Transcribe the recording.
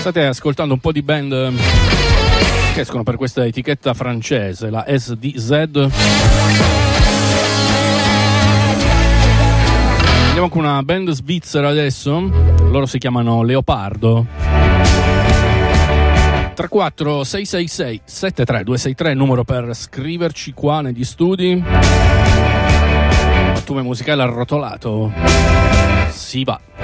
State ascoltando un po' di band che escono per questa etichetta francese, la SDZ. Andiamo con una band svizzera adesso, loro si chiamano Leopardo. 34 666 73263, numero per scriverci qua negli studi. Battume musicale arrotolato. Si va.